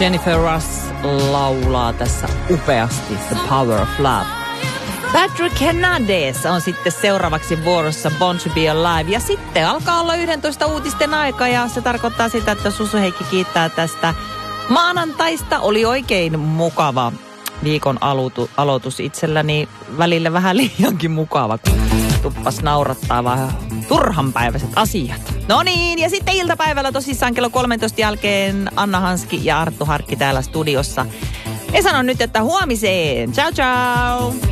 Jennifer Rush laulaa tässä upeasti The Power of Love. Patrick Hernandez on sitten seuraavaksi vuorossa Born to be Alive. Ja sitten alkaa olla 11 uutisten aika ja se tarkoittaa sitä, että Susu Heikki kiittää tästä maanantaista. Oli oikein mukava viikon aloitus itselläni, välillä vähän liiankin mukava, kun tuppas naurattaa vähän turhanpäiväiset asiat. No niin, ja sitten iltapäivällä tosissaan kello 13 jälkeen Anna Hanski ja Arttu Harkki täällä studiossa. Ja sanon nyt, että huomiseen. Ciao, ciao!